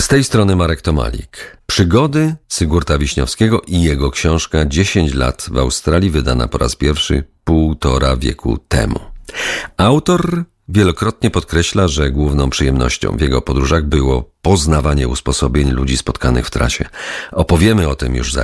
Z tej strony Marek Tomalik. Przygody Sygurta Wiśniowskiego i jego książka 10 lat w Australii, wydana po raz pierwszy 1,5 wieku temu. Autor wielokrotnie podkreśla, że główną przyjemnością w jego podróżach było poznawanie usposobień ludzi spotkanych w trasie. Opowiemy o tym już za